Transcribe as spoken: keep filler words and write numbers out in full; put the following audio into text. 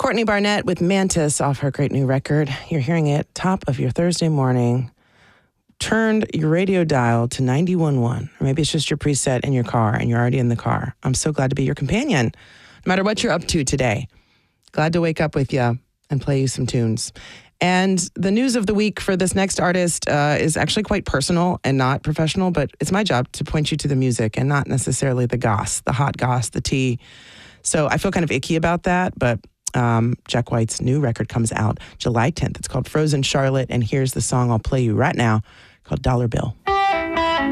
Courtney Barnett with Mantis off her great new record. You're hearing it top of your Thursday morning. Turned your radio dial to ninety-one point one. Or maybe it's just your preset in your car and you're already in the car. I'm so glad to be your companion, no matter what you're up to today. Glad to wake up with you and play you some tunes. And the news of the week for this next artist uh, is actually quite personal and not professional, but it's my job to point you to the music and not necessarily the goss, the hot goss, the tea. So I feel kind of icky about that, but um, Jack White's new record comes out July tenth. It's called Frozen Charlotte, and here's the song I'll play you right now called Dollar Bill.